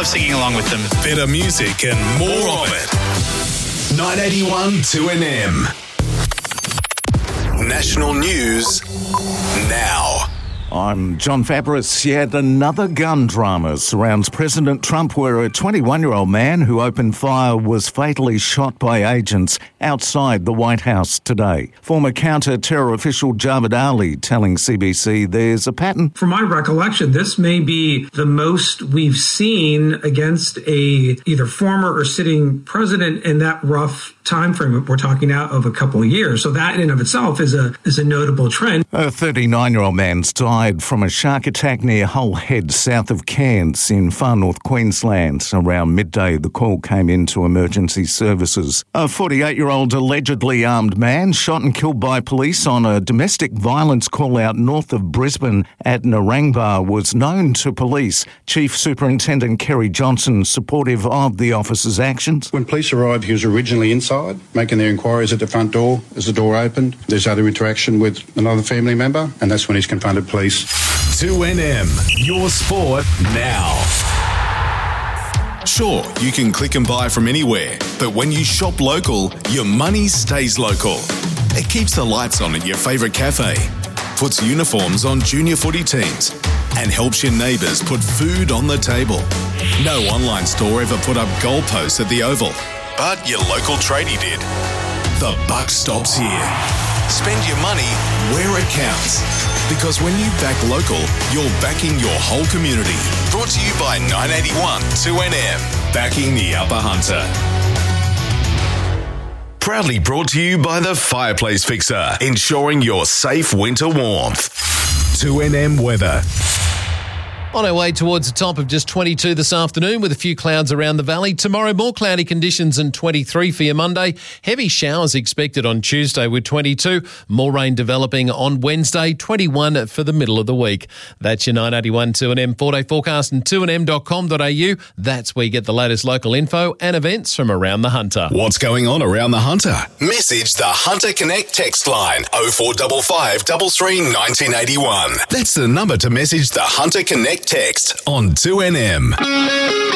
love singing along with them. Better music and more of it. 981 2NM. National news now. I'm John Fabris. Yet another gun drama surrounds President Trump, where a 21-year-old man who opened fire was fatally shot by agents outside the White House today. Former counter-terror official Javad Ali telling CBC there's a pattern. From my recollection, this may be the most we've seen against a either former or sitting president in that rough time frame. We're talking now of a couple of years. So that in and of itself is a notable trend. A 39-year-old man's died from a shark attack near Hull Head, south of Cairns in far north Queensland. Around midday, the call came into emergency services. A 48-year-old allegedly armed man shot and killed by police on a domestic violence call-out north of Brisbane at Narangba was known to police. Chief Superintendent Kerry Johnson supportive of the officer's actions. When police arrived, he was originally inside, making their inquiries at the front door. As the door opened, there's other interaction with another family member, and that's when he's confronted police. 2NM, your sport now. Sure, you can click and buy from anywhere, but when you shop local, your money stays local. It keeps the lights on at your favourite cafe, puts uniforms on junior footy teams, and helps your neighbours put food on the table. No online store ever put up goalposts at the Oval, but your local tradie did. The buck stops here. Spend your money where it counts. Because when you back local, you're backing your whole community. Brought to you by 981 2NM, backing the Upper Hunter. Proudly brought to you by the Fireplace Fixer, ensuring your safe winter warmth. 2NM weather. On our way towards the top of just 22 this afternoon with a few clouds around the valley. Tomorrow, more cloudy conditions and 23 for your Monday. Heavy showers expected on Tuesday with 22. More rain developing on Wednesday, 21 for the middle of the week. That's your 981 2NM 4-day forecast and 2nm.com.au. That's where you get the latest local info and events from around the Hunter. What's going on around the Hunter? Message the Hunter Connect text line 0455 33 1981. That's the number to message the Hunter Connect text on 2NM.